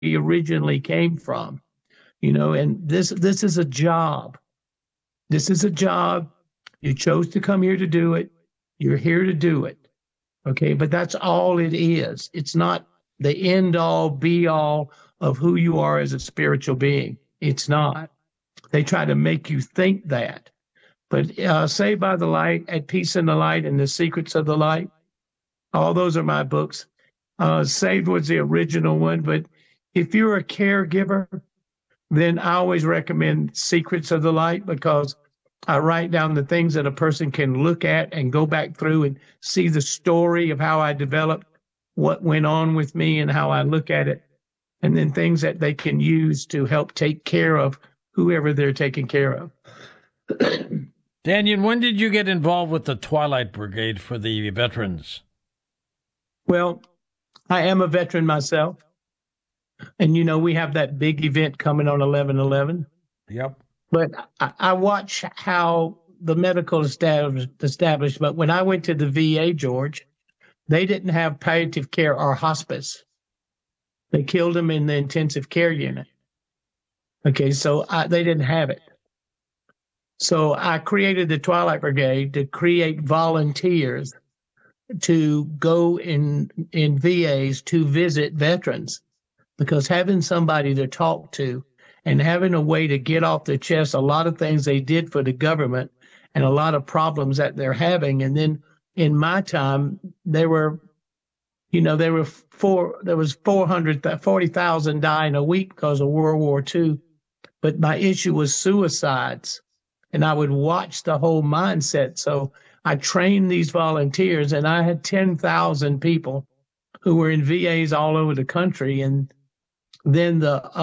originally came from, and this is a job. This is a job. You chose to come here to do it. You're here to do it. Okay. But that's all it is. It's not the end all be all of who you are as a spiritual being. It's not. They try to make you think that. But Saved by the Light, At Peace in the Light, and The Secrets of the Light, all those are my books. Saved was the original one. But if you're a caregiver, then I always recommend Secrets of the Light, because I write down the things that a person can look at and go back through and see the story of how I developed, what went on with me, and how I look at it, and then things that they can use to help take care of whoever they're taking care of. Daniel, when did you get involved with the Twilight Brigade for the veterans? Well, I am a veteran myself. And, we have that big event coming on 11/11. Yep. But I watch how the medical establishment, when I went to the VA, George, they didn't have palliative care or hospice. They killed them in the intensive care unit. Okay, so they didn't have it. So I created the Twilight Brigade to create volunteers to go in VAs to visit veterans, because having somebody to talk to and having a way to get off their chest a lot of things they did for the government and a lot of problems that they're having. And then in my time, there was 40,000 dying a week because of World War II. But my issue was suicides, and I would watch the whole mindset. So I trained these volunteers, and I had 10,000 people who were in VAs all over the country. And then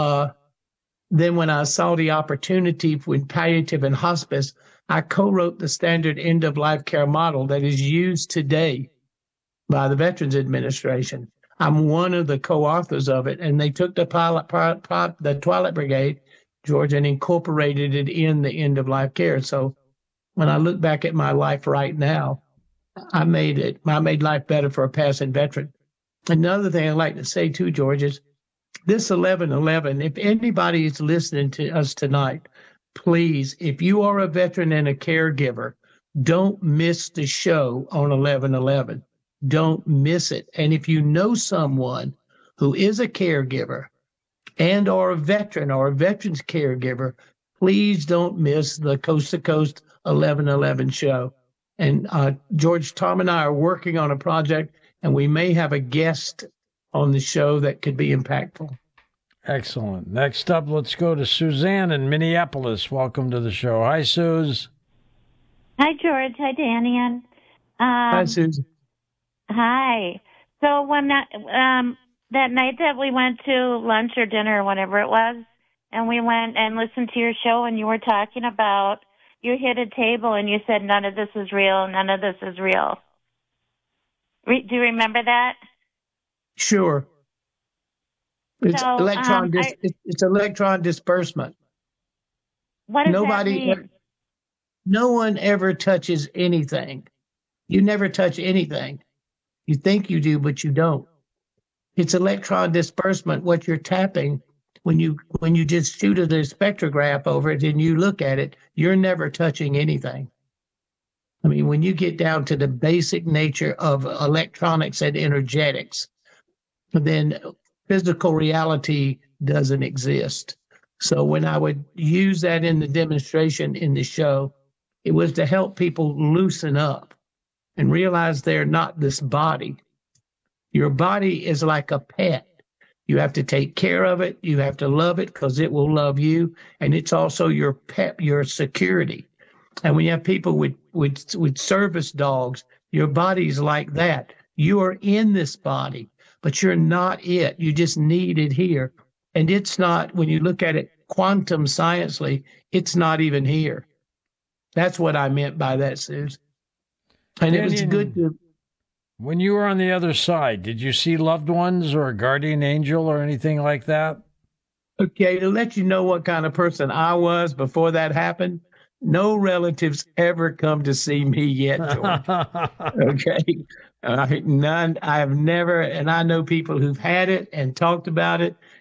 when I saw the opportunity with palliative and hospice, I co-wrote the standard end-of-life care model that is used today by the Veterans Administration. I'm one of the co-authors of it, and they took the Twilight Brigade, George, and incorporated it in the end-of-life care. So when I look back at my life right now, I made life better for a passing veteran. Another thing I'd like to say too, George, is this 11/11, if anybody is listening to us tonight, please, if you are a veteran and a caregiver, don't miss the show on 11/11. Don't miss it. And if you know someone who is a caregiver and or a veteran or a veteran's caregiver, please don't miss the Coast to Coast 11/11 show. And George, Tom and I are working on a project, and we may have a guest on the show that could be impactful. Excellent. Next up, let's go to Suzanne in Minneapolis. Welcome to the show. Hi, Suze. Hi, George. Hi, Daniel. Hi, Susan. Hi. So when that night that we went to lunch or dinner or whatever it was, and we went and listened to your show, and you were talking about, you hit a table and you said, none of this is real, none of this is real. Do you remember that? Sure. It's it's electron disbursement. What does that mean? No one ever touches anything. You never touch anything. You think you do, but you don't. It's electron disbursement. What you're tapping when you just shoot a spectrograph over it and you look at it, you're never touching anything. I mean, when you get down to the basic nature of electronics and energetics, then physical reality doesn't exist. So when I would use that in the demonstration in the show, it was to help people loosen up and realize they're not this body. Your body is like a pet. You have to take care of it. You have to love it because it will love you. And it's also your pet, your security. And when you have people with service dogs, your body's like that. You are in this body, but you're not it. You just need it here. And it's not, when you look at it quantum sciencely, it's not even here. That's what I meant by that, Suze. And it was good to... When you were on the other side, did you see loved ones or a guardian angel or anything like that? Okay, to let you know what kind of person I was before that happened, no relatives ever come to see me yet, George. Okay? None. I have never, and I know people who've had it and talked about it,